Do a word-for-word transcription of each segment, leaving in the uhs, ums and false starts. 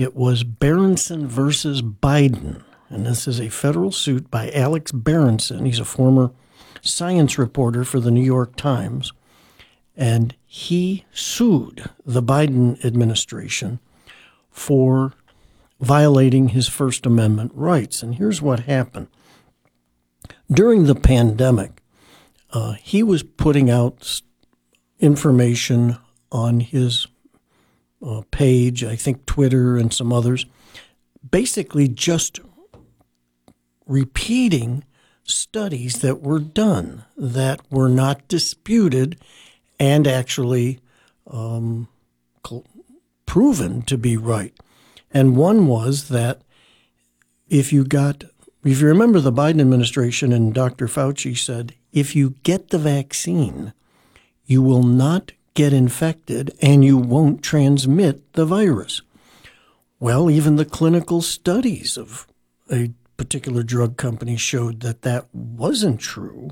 It was Berenson versus Biden. And this is a federal suit by Alex Berenson. He's a former science reporter for the New York Times. And he sued the Biden administration for violating his First Amendment rights. And here's what happened. During the pandemic, uh, he was putting out information on his uh, page, I think Twitter and some others, basically just repeating studies that were done that were not disputed and actually um, cl- proven to be right. And one was that if you got, if you remember the Biden administration and Doctor Fauci said, if you get the vaccine, you will not get infected and you won't transmit the virus. Well, even the clinical studies of a particular drug company showed that that wasn't true.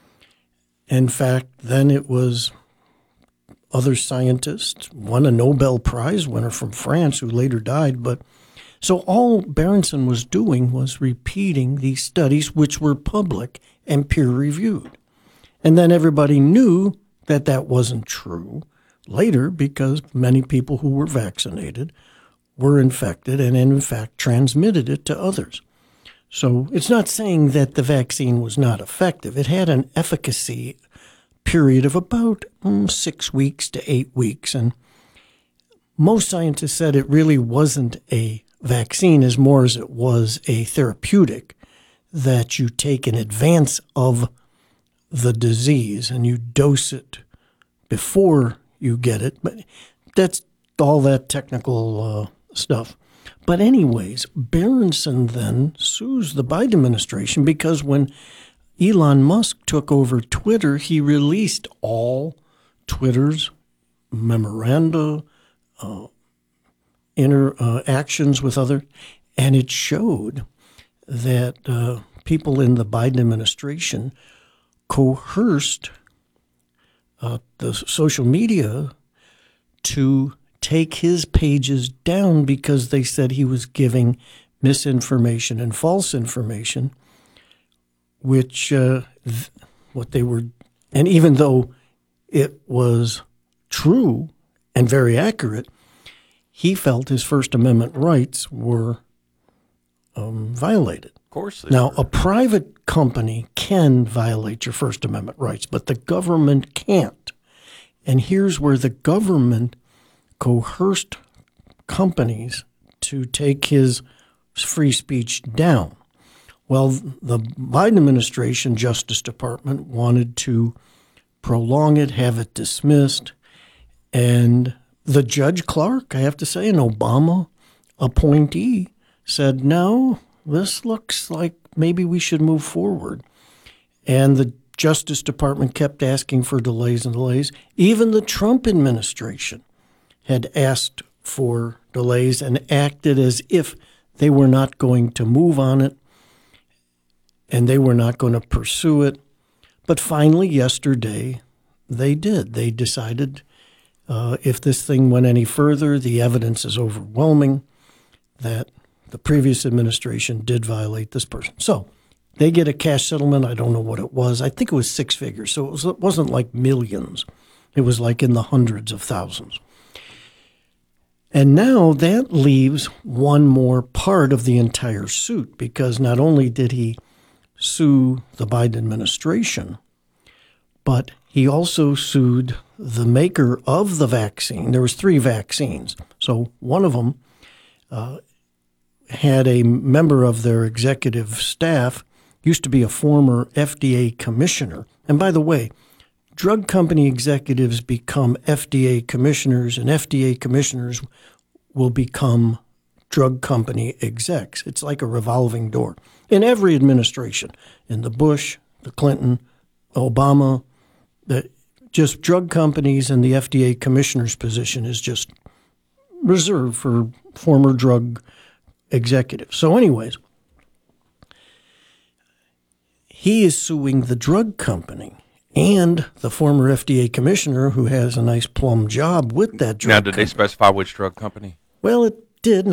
In fact, then it was other scientists, one a Nobel Prize winner from France who later died. But so all Berenson was doing was repeating these studies, which were public and peer-reviewed. And then everybody knew that that wasn't true later because many people who were vaccinated were infected and in fact transmitted it to others. So it's not saying that the vaccine was not effective. It had an efficacy period of about um, six weeks to eight weeks. And most scientists said it really wasn't a vaccine as more as it was a therapeutic that you take in advance of the disease and you dose it before you get it. But that's all that technical uh, stuff. But anyways, Berenson then sues the Biden administration because when Elon Musk took over Twitter, he released all Twitter's memoranda, uh, interactions uh, with other, and it showed that uh, people in the Biden administration coerced uh, the social media to take his pages down because they said he was giving misinformation and false information, which uh, th- what they were, and even though it was true and very accurate, he felt his First Amendment rights were um, violated. Of course. Now, were. a private company can violate your First Amendment rights, but the government can't. And here's where the government coerced companies to take his free speech down. Well, the Biden administration, Justice Department, wanted to prolong it, have it dismissed. And the Judge Clark, I have to say, an Obama appointee, said, no, this looks like maybe we should move forward. And the Justice Department kept asking for delays and delays. Even the Trump administration had asked for delays and acted as if they were not going to move on it and they were not going to pursue it. But finally, yesterday, they did. They decided uh, if this thing went any further, the evidence is overwhelming that the previous administration did violate this person. So they get a cash settlement. I don't know what it was. I think it was six figures. So it, was, it wasn't like millions. It was like in the hundreds of thousands. And now that leaves one more part of the entire suit, because not only did he sue the Biden administration, but he also sued the maker of the vaccine. There was three vaccines. So one of them uh, had a member of their executive staff, used to be a former F D A commissioner. And by the way, drug company executives become F D A commissioners, and F D A commissioners will become drug company execs. It's like a revolving door in every administration, in the Bush, the Clinton, Obama. The just drug companies and the F D A commissioner's position is just reserved for former drug executives. So anyways, he is suing the drug company and the former F D A commissioner who has a nice plum job with that drug Now, did company. they specify which drug company? Well, it did.